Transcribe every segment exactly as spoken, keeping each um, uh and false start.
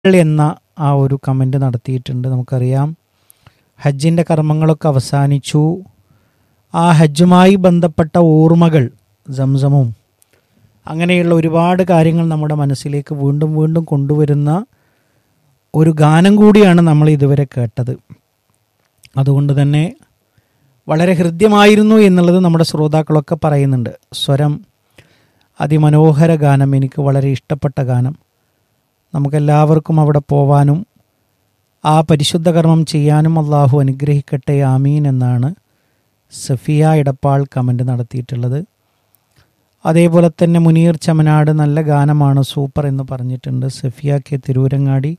എന്ന ആ ഒരു കമൻറ്റ് നടത്തിയിട്ടുണ്ട്. നമുക്കറിയാം ഹജ്ജിൻ്റെ കർമ്മങ്ങളൊക്കെ അവസാനിച്ചു. ആ ഹജ്ജുമായി ബന്ധപ്പെട്ട ഓർമ്മകൾ സംസമും അങ്ങനെയുള്ള ഒരുപാട് കാര്യങ്ങൾ നമ്മുടെ മനസ്സിലേക്ക് വീണ്ടും വീണ്ടും കൊണ്ടുവരുന്ന ഒരു ഗാനം കൂടിയാണ് നമ്മൾ ഇതുവരെ കേട്ടത്. അതുകൊണ്ട് തന്നെ വളരെ ഹൃദ്യമായിരുന്നു എന്നുള്ളത് നമ്മുടെ ശ്രോതാക്കളൊക്കെ പറയുന്നുണ്ട്. സ്വരം അതിമനോഹര ഗാനം, എനിക്ക് വളരെ ഇഷ്ടപ്പെട്ട ഗാനം. നമുക്കെല്ലാവർക്കും അവിടെ പോവാനും ആ പരിശുദ്ധ കർമ്മം ചെയ്യാനും അള്ളാഹു അനുഗ്രഹിക്കട്ടെ, ആമീൻ എന്നാണ് സഫിയ ഇടപ്പാൾ കമൻറ്റ് നടത്തിയിട്ടുള്ളത്. അതേപോലെ തന്നെ മുനീർ ചമനാട് നല്ല ഗാനമാണ്, സൂപ്പർ എന്ന് പറഞ്ഞിട്ടുണ്ട്. സഫിയ കെ തിരൂരങ്ങാടി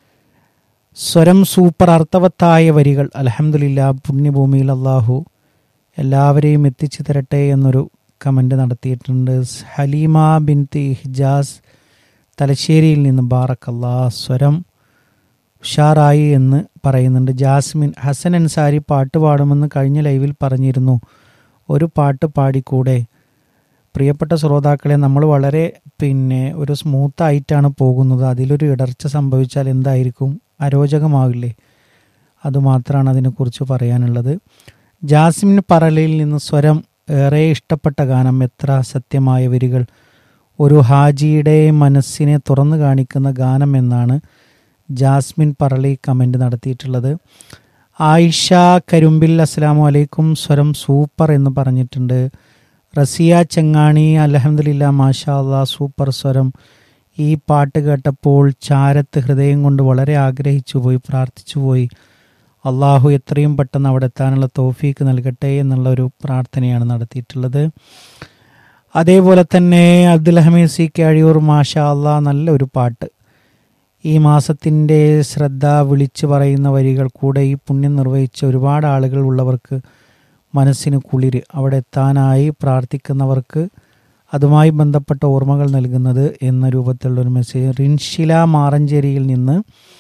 സ്വരം സൂപ്പർ, അർത്ഥവത്തായ വരികൾ. അൽഹംദുലില്ലാ, പുണ്യഭൂമിയിൽ അള്ളാഹു എല്ലാവരെയും എത്തിച്ചു തരട്ടെ എന്നൊരു കമൻറ്റ് നടത്തിയിട്ടുണ്ട്. ഹലീമ ബിൻതി ഹിജാസ് തലശ്ശേരിയിൽ നിന്ന് ബാറക്കല്ലാ, സ്വരം ഉഷാറായി എന്ന് പറയുന്നുണ്ട്. ജാസ്മിൻ ഹസൻ അൻസാരി പാട്ട് പാടുമെന്ന് കഴിഞ്ഞ ലൈവിൽ പറഞ്ഞിരുന്നു, ഒരു പാട്ട് പാടിക്കൂടെ? പ്രിയപ്പെട്ട ശ്രോതാക്കളെ, നമ്മൾ വളരെ പിന്നെ ഒരു സ്മൂത്തായിട്ടാണ് പോകുന്നത്. അതിലൊരു ഇടർച്ച സംഭവിച്ചാൽ എന്തായിരിക്കും? അരോചകമാവില്ലേ? അതുമാത്രമാണ് അതിനെക്കുറിച്ച് പറയാനുള്ളത്. ജാസ്മിൻ പറലയിൽ നിന്ന് സ്വരം, ഏറെ ഇഷ്ടപ്പെട്ട ഗാനം, എത്ര സത്യമായ വരികൾ, ഒരു ഹാജിയുടെ മനസ്സിനെ തുറന്നു കാണിക്കുന്ന ഗാനം എന്നാണ് ജാസ്മിൻ പറളി കമൻറ്റ് നടത്തിയിട്ടുള്ളത്. ആയിഷ കരുമ്പിൽ അസ്സലാമു അലൈക്കും, സ്വരം സൂപ്പർ എന്ന് പറഞ്ഞിട്ടുണ്ട്. റസിയ ചെങ്ങാണി അൽഹംദുലില്ലാ മാഷാ അല്ലാ സൂപ്പർ സ്വരം. ഈ പാട്ട് കേട്ടപ്പോൾ ചാരത്ത് ഹൃദയം കൊണ്ട് വളരെ ആഗ്രഹിച്ചു പോയി, പ്രാർത്ഥിച്ചു പോയി. അള്ളാഹു എത്രയും പെട്ടെന്ന് അവിടെ എത്താനുള്ള തൗഫീക്ക് നൽകട്ടെ എന്നുള്ള ഒരു പ്രാർത്ഥനയാണ് നടത്തിയിട്ടുള്ളത്. അതേപോലെ തന്നെ അബ്ദുൽ ഹമീദ് സി കാഴിയൂർ, മാഷാ അല്ലാ നല്ലൊരു പാട്ട്. ഈ മാസത്തിൻ്റെ ശ്രദ്ധ വിളിച്ചു പറയുന്ന വരികൾ കൂടെ ഈ പുണ്യം നിർവഹിച്ച ഒരുപാട് ആളുകൾ ഉള്ളവർക്ക് മനസ്സിന് കുളിര്, അവിടെ എത്താനായി പ്രാർത്ഥിക്കുന്നവർക്ക് അതുമായി ബന്ധപ്പെട്ട ഓർമ്മകൾ നൽകുന്നത് എന്ന രൂപത്തിലുള്ളൊരു മെസ്സേജ്. റിൻഷില മാറഞ്ചേരിയിൽ നിന്ന്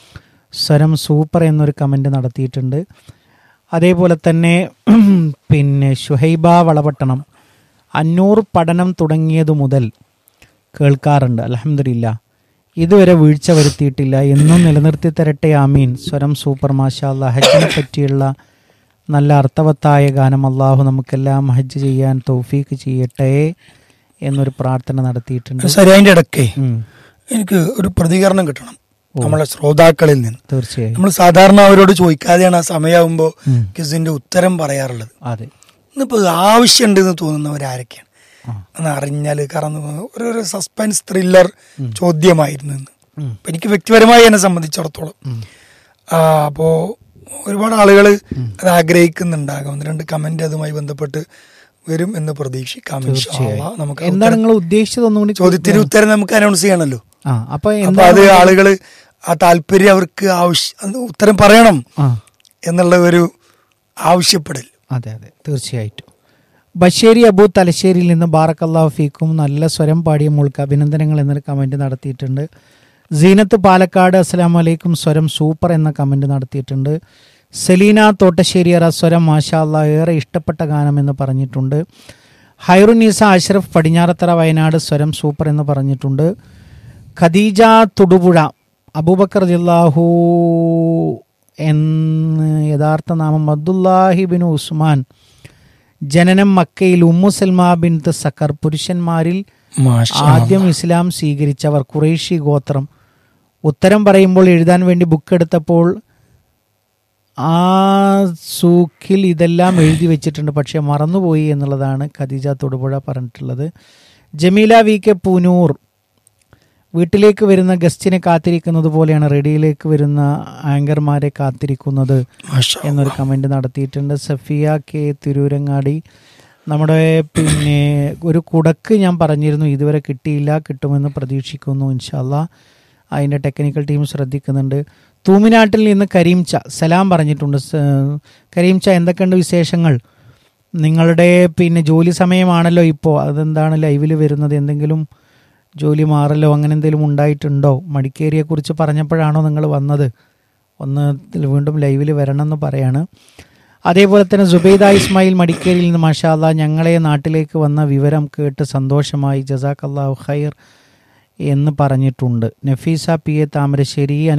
സ്വരം സൂപ്പർ എന്നൊരു കമൻറ്റ് നടത്തിയിട്ടുണ്ട്. അതേപോലെ തന്നെ പിന്നെ ഷുഹൈബ വളപട്ടണം, അന്നൂർ പഠനം തുടങ്ങിയതു മുതൽ കേൾക്കാറുണ്ട്, അൽഹംദുലില്ലാ ഇതുവരെ വീഴ്ച വരുത്തിയിട്ടില്ല, എന്നും നിലനിർത്തി തരട്ടെ, ആമീൻ. സ്വരം സൂപ്പർ, മാഷാ അല്ലാ. ഹജ്ജിനെ പറ്റിയുള്ള നല്ല അർത്ഥവത്തായ ഗാനം, അള്ളാഹു നമുക്കെല്ലാം ഹജ്ജ് ചെയ്യാൻ തൗഫീക്ക് ചെയ്യട്ടെ എന്നൊരു പ്രാർത്ഥന നടത്തിയിട്ടുണ്ട്. ശരി, അതിൻ്റെ ഇടയ്ക്ക് എനിക്ക് ഒരു പ്രതികരണം കിട്ടണം നമ്മളെ ശ്രോതാക്കളിൽ നിന്ന്. തീർച്ചയായും നമ്മൾ സാധാരണ അവരോട് ചോദിക്കാതെയാണ് ആ സമയമാകുമ്പോൾ ക്വിസിന്റെ ഉത്തരം പറയാറുള്ളത്. അതെ, ഇന്നിപ്പോൾ ആവശ്യമുണ്ടെന്ന് തോന്നുന്നവരാരൊക്കെയാണ് എന്ന് അറിഞ്ഞാൽ, കാരണം ഒരു സസ്പെൻസ് ത്രില്ലർ ചോദ്യമായിരുന്നു ഇന്ന് എനിക്ക് വ്യക്തിപരമായി എന്നെ സംബന്ധിച്ചിടത്തോളം. അപ്പോൾ ഒരുപാട് ആളുകൾ അത് ആഗ്രഹിക്കുന്നുണ്ടാകും. ഒന്ന് രണ്ട് കമന്റ് അതുമായി ബന്ധപ്പെട്ട് വരും എന്ന് പ്രതീക്ഷിക്കാം. നമുക്ക് എന്താണ് നിങ്ങൾ ഉദ്ദേശിച്ചത്? ചോദ്യത്തിന് ഉത്തരം നമുക്ക് അനൗൺസ് ചെയ്യണമല്ലോ. അപ്പൊ അത് ആളുകള് ആ താല്പര്യം, അവർക്ക് ആവശ്യം ഉത്തരം പറയണം എന്നുള്ള ഒരു ആവശ്യപ്പെടൽ. അതെ അതെ, തീർച്ചയായിട്ടും. ബഷേരി അബു തലശ്ശേരിയിൽ നിന്ന് ബാറക്കല്ലാഹു ഫീക്കും, നല്ല സ്വരം പാടിയ മോൾക്ക് അഭിനന്ദനങ്ങൾ എന്നൊരു കമൻറ്റ് നടത്തിയിട്ടുണ്ട്. സീനത്ത് പാലക്കാട് അസ്സലാമു അലൈക്കും, സ്വരം സൂപ്പർ എന്ന കമൻറ്റ് നടത്തിയിട്ടുണ്ട്. സെലീന തോട്ടശ്ശേരിയറ, സ്വരം മാഷാ അല്ലാ ഏറെ ഇഷ്ടപ്പെട്ട ഗാനം എന്ന് പറഞ്ഞിട്ടുണ്ട്. ഹൈറുനീസ അഷ്റഫ് പടിഞ്ഞാറത്തറ വയനാട്, സ്വരം സൂപ്പർ എന്ന് പറഞ്ഞിട്ടുണ്ട്. ഖദീജ തൊടുപുഴ, അബൂബക്കർ റളിയല്ലാഹു എന്ന് യഥാർത്ഥ നാമം അബ്ദുല്ലാഹി ബിൻ ഉസ്മാൻ, ജനനം മക്കയിൽ, ഉമ്മു സൽമ ബിൻത് സക്കർ, പുരുഷന്മാരിൽ ആദ്യം ഇസ്ലാം സ്വീകരിച്ചവർ, ഖുറൈശി ഗോത്രം. ഉത്തരം പറയുമ്പോൾ എഴുതാൻ വേണ്ടി ബുക്ക് എടുത്തപ്പോൾ ആ സൂക്കിൽ ഇതെല്ലാം എഴുതി വെച്ചിട്ടുണ്ട്, പക്ഷെ മറന്നുപോയി എന്നുള്ളതാണ് ഖദീജ തൊടുപുഴ പറഞ്ഞിട്ടുള്ളത്. ജമീല വി കെ പൂനൂർ, വീട്ടിലേക്ക് വരുന്ന ഗസ്റ്റിനെ കാത്തിരിക്കുന്നത് പോലെയാണ് റേഡിയോയിലേക്ക് വരുന്ന ആങ്കർമാരെ കാത്തിരിക്കുന്നത് എന്നൊരു കമൻറ്റ് നടത്തിയിട്ടുണ്ട്. സഫിയ കെ തിരൂരങ്ങാടി, നമ്മുടെ പിന്നെ ഒരു കുടക്ക് ഞാൻ പറഞ്ഞിരുന്നു, ഇതുവരെ കിട്ടിയില്ല, കിട്ടുമെന്ന് പ്രതീക്ഷിക്കുന്നു ഇൻഷാ അല്ലാ. അതിൻ്റെ ടെക്നിക്കൽ ടീം ശ്രദ്ധിക്കുന്നുണ്ട്. തൂമിനാട്ടിൽ നിന്ന് കരീംച്ച സലാം പറഞ്ഞിട്ടുണ്ട്. കരീംച്ച, എന്തൊക്കെയുണ്ട് വിശേഷങ്ങൾ? നിങ്ങളുടെ പിന്നെ ജോലി സമയമാണല്ലോ ഇപ്പോൾ, അതെന്താണ് ലൈവിൽ വരുന്നത്? എന്തെങ്കിലും ജോലി മാറലോ അങ്ങനെ എന്തെങ്കിലും ഉണ്ടായിട്ടുണ്ടോ? മടിക്കേരിയെക്കുറിച്ച് പറഞ്ഞപ്പോഴാണോ നിങ്ങൾ വന്നത്? ഒന്ന് വീണ്ടും ലൈവിൽ വരണം എന്ന് പറയാണ്. അതേപോലെ തന്നെ സുബൈദ ഇസ്മായിൽ മടിക്കേരിയിൽ നിന്ന്, മാഷാ അല്ലാ ഞങ്ങളെ നാട്ടിലേക്ക് വന്ന വിവരം കേട്ട് സന്തോഷമായി, ജസാക്കല്ലാഹു ഖൈർ എന്ന് പറഞ്ഞിട്ടുണ്ട്. Nafeesa P A Thamarassery